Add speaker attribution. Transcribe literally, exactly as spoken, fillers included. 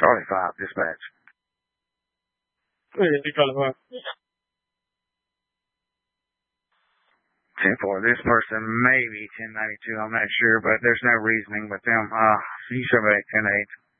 Speaker 1: Charlie five, dispatch.
Speaker 2: Yeah, Charlie five.
Speaker 1: ten four, this person may be ten ninety-two, I'm not sure, but there's no reasoning with them. Uh, you should be ten eight.